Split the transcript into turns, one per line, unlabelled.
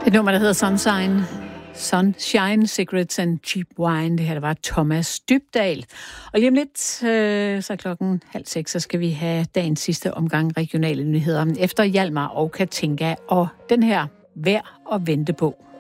Et nummer, der hedder Sunshine, Cigarettes and Cheap Wine. Det her, der var Thomas Dybdahl. Og lige om lidt, så klokken 5:30, så skal vi have dagens sidste omgang regionale nyheder. Efter Hjalmar og Katinka, og den her værd at vente på.